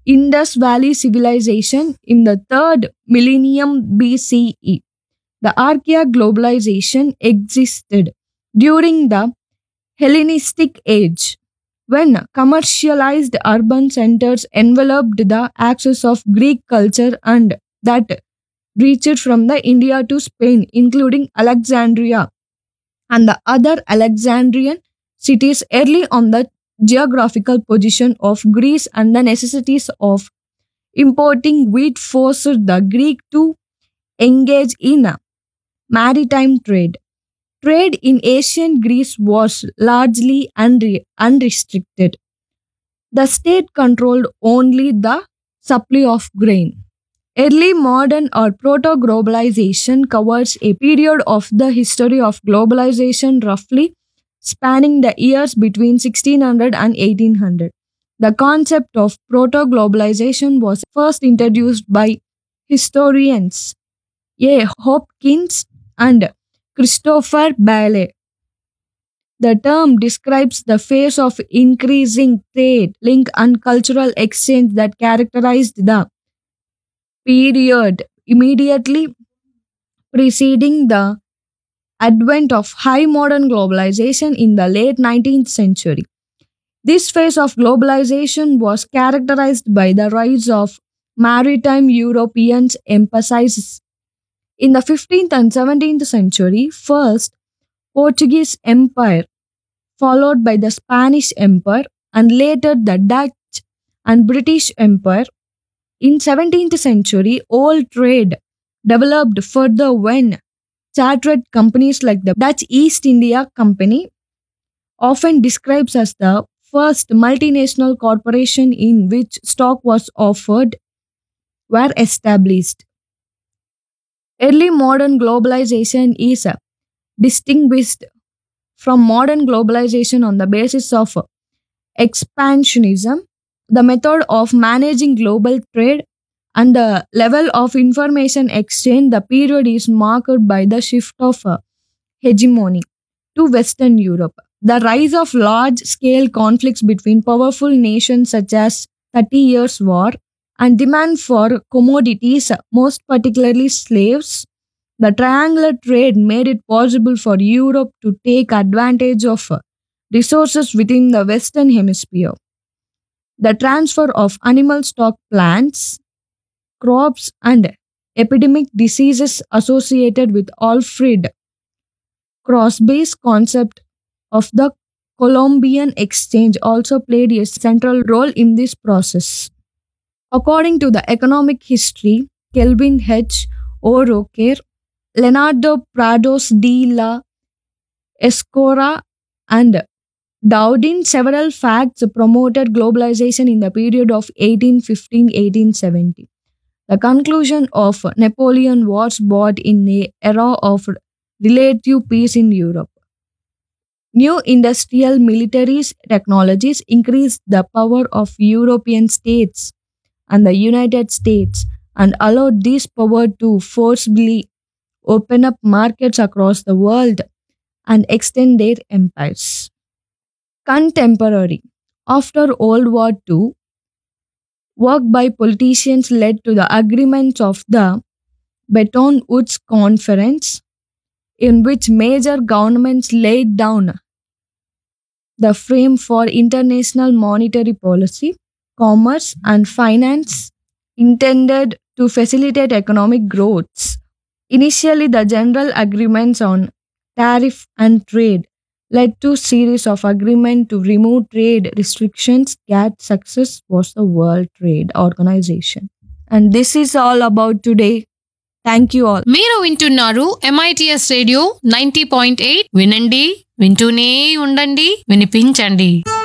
Indus Valley civilization in the 3rd millennium BCE. The archaic globalization existed during the Hellenistic age, when commercialized urban centers enveloped the axis of Greek culture and that reached from the India to Spain, including Alexandria and the other Alexandrian cities early on the geographical position of Greece and the necessities of importing wheat forced the Greek to engage in a maritime trade. Trade in ancient Greece was largely unrestricted. The state controlled only the supply of grain. Early modern or proto globalization covers a period of the history of globalization roughly spanning the years between 1600 and 1800. The concept of proto globalization was first introduced by historians A. Hopkins and Christopher Bailey. The term describes the phase of increasing trade, link, and cultural exchange that characterized the period immediately preceding the advent of high modern globalization in the late 19th century. This phase of globalization was characterized by the rise of maritime European emphasis. In the 15th and 17th century, first Portuguese Empire, followed by the Spanish Empire, and later the Dutch and British Empire. In 17th century, oil trade developed further when chartered companies like the Dutch East India Company, often described as the first multinational corporation in which stock was offered, were established. Early modern globalization is distinguished from modern globalization on the basis of expansionism, the method of managing global trade, and the level of information exchange. The period is marked by the shift of hegemony to Western Europe, the rise of large scale conflicts between powerful nations such as 30 Years' War, and demand for commodities, most particularly slaves. The triangular trade made it possible for Europe to take advantage of resources within the Western Hemisphere. The transfer of animal stock, plants, crops, and epidemic diseases associated with Alfred Crosby's concept of the Columbian Exchange also played a central role in this process. According to the economic history, Kelvin H. O'Rourke, Leonardo Prados de la Escora, and Dowdin, several facts promoted globalization in the period of 1815-1870. The conclusion of Napoleon Wars brought in an era of relative peace in Europe. New industrial military technologies increased the power of European states and the United States and allowed this power to forcibly open up markets across the world and extend their empires. Contemporary. After World War II, work by politicians led to the agreements of the Bretton Woods Conference, in which major governments laid down the frame for international monetary policy, commerce, and finance intended to facilitate economic growth. Initially, the general agreements on tariff and trade led to a series of agreements to remove trade restrictions. GATT success was the World Trade Organization. And this is all about today. Thank you all. మీరు వింటున్నారు MITS radio 90.8 వినండి వింటూనే ఉండండి వినిపించండి.